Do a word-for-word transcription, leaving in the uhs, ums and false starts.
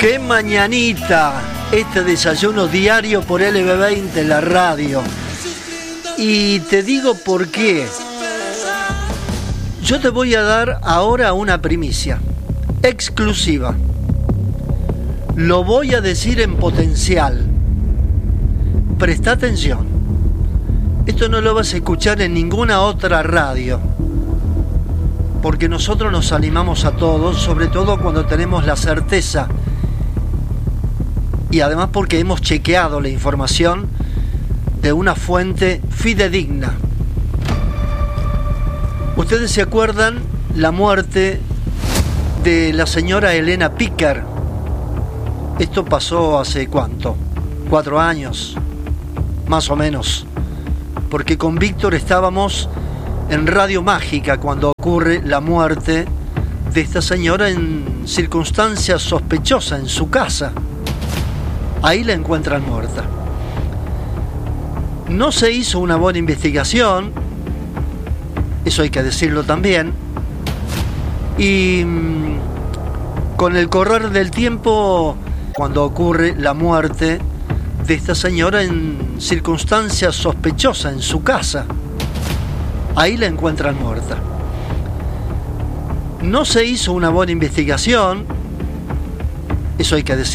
¡Qué mañanita! Este desayuno diario por L B veinte, la radio. Y te digo por qué. Yo te voy a dar ahora una primicia exclusiva. Lo voy a decir en potencial. Presta atención. Esto no lo vas a escuchar en ninguna otra radio. Porque nosotros nos animamos a todos, sobre todo cuando tenemos la certeza. Y además porque hemos chequeado la información de una fuente fidedigna. ¿Ustedes se acuerdan la muerte de la señora Elena Piquer? Esto pasó hace ¿cuánto? Cuatro años, más o menos. Porque con Víctor estábamos en Radio Mágica cuando ocurre la muerte de esta señora en circunstancias sospechosas en su casa. Ahí la encuentran muerta. No se hizo una buena investigación, eso hay que decirlo también, y mmm, con el correr del tiempo, cuando ocurre la muerte de esta señora en circunstancias sospechosas en su casa, ahí la encuentran muerta. No se hizo una buena investigación, eso hay que decirlo.